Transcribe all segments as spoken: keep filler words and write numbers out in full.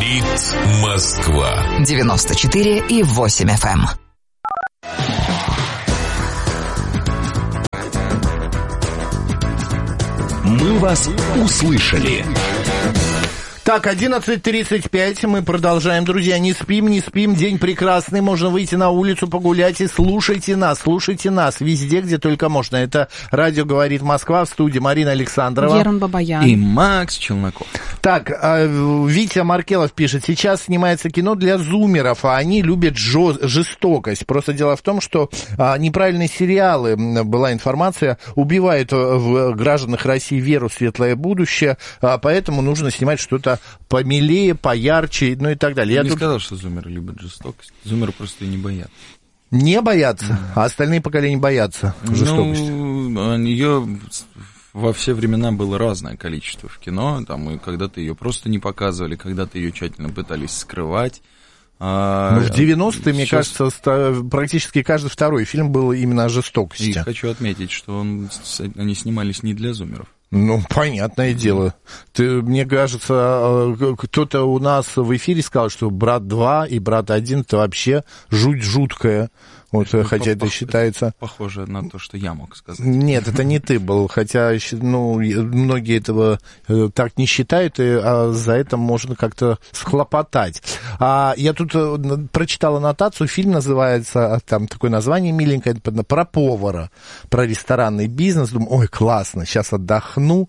Говорит Москва. девяносто четыре и восемь эф эм. Мы вас услышали. Так, одиннадцать тридцать пять, мы продолжаем, друзья, не спим, не спим, день прекрасный, можно выйти на улицу, погулять и слушайте нас, слушайте нас везде, где только можно. Это радио «Говорит Москва», в студии Марина Александрова. Герман Бабаян. И Макс Челноков. Так, Витя Маркелов пишет, сейчас снимается кино для зумеров, а они любят жё- жестокость. Просто дело в том, что а, неправильные сериалы, была информация, убивают в гражданах России веру в светлое будущее, а, поэтому нужно снимать что-то помилее, поярче, ну и так далее. Я Я не тут... сказал, что зумеры любят жестокость. Зумеры просто не боятся. Не боятся, mm. а остальные поколения боятся жестокости. Ну, ее во все времена было разное количество в кино. Там, и когда-то ее просто не показывали, когда-то ее тщательно пытались скрывать. А, ну, в девяностые, мне сейчас... кажется, практически каждый второй фильм был именно о жестокости. И хочу отметить, что он, они снимались не для зумеров. Ну, понятное дело. Ты, мне кажется, кто-то у нас в эфире сказал, что «Брат два» и «Брат один» — это вообще жуть жуткая. Вот, это хотя это считается... Похоже на то, что я мог сказать. Нет, это не ты был, хотя ну, многие этого так не считают, и а за это можно как-то схлопотать. А я тут прочитал аннотацию, фильм называется, там такое название миленькое, про повара, про ресторанный бизнес. Думаю, ой, классно, сейчас отдохну.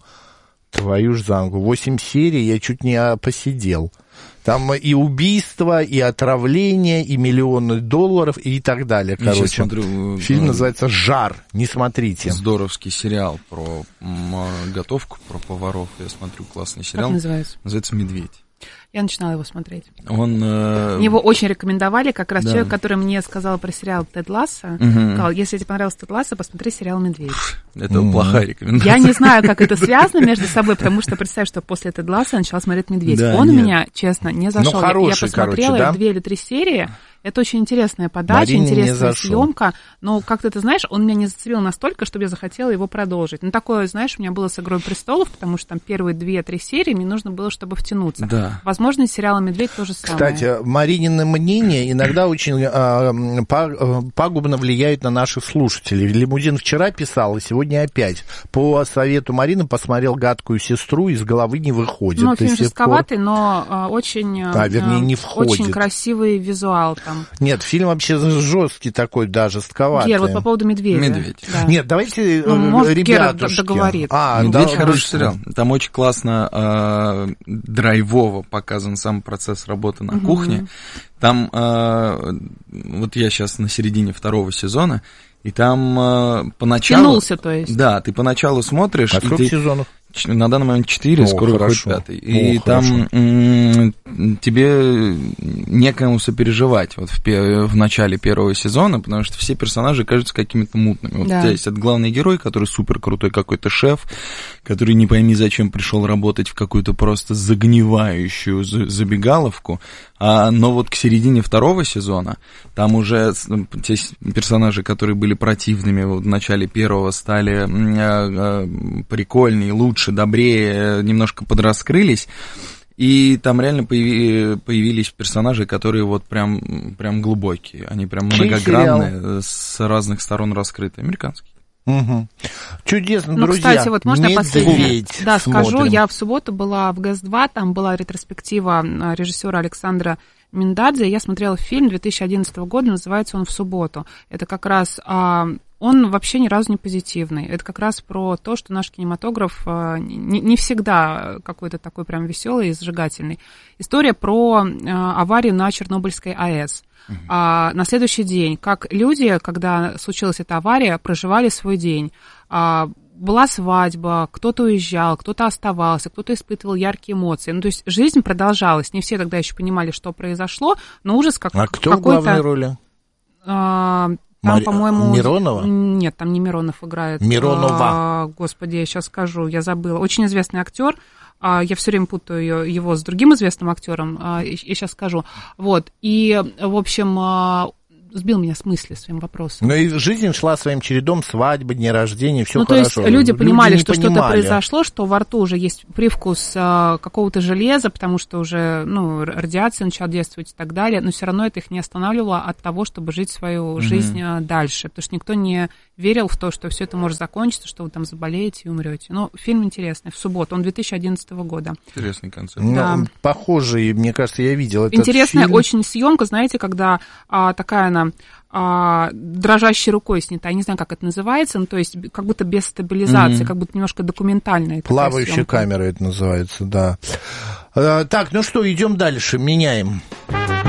Твою ж зангу. Восемь серий, я чуть не посидел. Там и убийство, и отравление, и миллионы долларов, и так далее. Короче, смотрю, фильм называется «Жар». Не смотрите. Здоровский сериал про готовку, про поваров. Я смотрю, классный сериал. Как называется? Называется «Медведь». Я начинала его смотреть. Он, э... Мне его очень рекомендовали, как раз да. человек, который мне сказал про сериал «Тед Лассо», угу. сказал, если тебе понравился «Тед Лассо», посмотри сериал «Медведь». Это mm. плохая рекомендация. Я не знаю, как это связано между собой, потому что представь, что после «Тед Лассо» я начала смотреть «Медведь». Да, Он нет. меня, честно, не зашел. Ну, хороший, я посмотрела короче, да? две или три серии. Это очень интересная подача, Марине интересная съемка, но как-то, ты знаешь, он меня не зацепил настолько, чтобы я захотела его продолжить. Ну, такое, знаешь, у меня было с «Игрой престолов», потому что там первые две-три серии мне нужно было, чтобы втянуться. Да. Возможно, с сериалом «Медведь» тоже самое. Кстати, Маринины мнения иногда очень э, пагубно влияют на наших слушателей. Лимузин вчера писал, и сегодня опять. По совету Марины посмотрел «Гадкую сестру», из головы не выходит. Ну, фильм жестковатый, пор... но э, очень, а, вернее, не входит. Очень красивый визуал там. Нет, фильм вообще жесткий такой, да, жестковатый. Гер, вот по поводу «Медведя». «Медведь». Да. Нет, давайте, ну, может, ребятушки. Гера договорит. А, «Медведь» да, хороший сериал. Там очень классно э, драйвово показан сам процесс работы на угу. кухне. Там, э, вот я сейчас на середине второго сезона, и там э, поначалу... Тянулся, то есть. Да, ты поначалу смотришь... А сколько ты... сезонов? На данный момент четыре, скоро выходит пятый. И О, там м- тебе некому сопереживать вот в, пе- в начале первого сезона, потому что все персонажи кажутся какими-то мутными. Вот да. У тебя есть этот главный герой, который супер крутой какой-то шеф, который не пойми зачем пришел работать в какую-то просто загнивающую забегаловку. А, но вот к середине второго сезона там уже те персонажи, которые были противными вот в начале первого, стали а, а, прикольнее, лучше, добрее, немножко подраскрылись, и там реально появи, появились персонажи, которые вот прям, прям глубокие, они прям Чей многогранные, сериал? С разных сторон раскрыты. Американский. Угу. Чудесно, ну, друзья. Кстати, вот можно я последнее? Да, смотрим. скажу, я в субботу была в ГЭС два, там была ретроспектива режиссера Александра Миндадзе, я смотрела фильм две тысячи одиннадцатого года, называется он «В субботу». Это как раз... Он вообще ни разу не позитивный. Это как раз про то, что наш кинематограф не, не всегда какой-то такой прям веселый и зажигательный. История про аварию на Чернобыльской АЭС. Uh-huh. А, на следующий день, как люди, когда случилась эта авария, проживали свой день. А, была свадьба, кто-то уезжал, кто-то оставался, кто-то испытывал яркие эмоции. Ну, то есть жизнь продолжалась. Не все тогда еще понимали, что произошло, но ужас как, а кто какой-то... в главной роли? А, Там, Мари... по-моему... Миронова? Нет, там не Миронов играет. Миронова. А, господи, я сейчас скажу, я забыла. Очень известный актер. А, я все время путаю его с другим известным актером. А, я сейчас скажу. Вот. И, в общем, сбил меня с мысли своим вопросом. Ну и жизнь шла своим чередом, свадьбы, дни рождения, все ну, хорошо. То есть люди понимали, люди что понимали. что-то произошло, что во рту уже есть привкус а, какого-то железа, потому что уже ну, радиация начала действовать и так далее, но все равно это их не останавливало от того, чтобы жить свою mm-hmm. жизнь а, дальше, потому что никто не верил в то, что все это может закончиться, что вы там заболеете и умрете. Но фильм интересный, в субботу, он две тысячи одиннадцатого года. Интересный концепт. Да. Ну, похожий, мне кажется, я видел этот Интересная фильм. очень съемка, знаете, когда а, такая она а, дрожащей рукой снята, я не знаю, как это называется, ну, то есть как будто без стабилизации, mm-hmm. как будто немножко документальная. Плавающая камера это называется, да. А, так, ну что, идем дальше, меняем.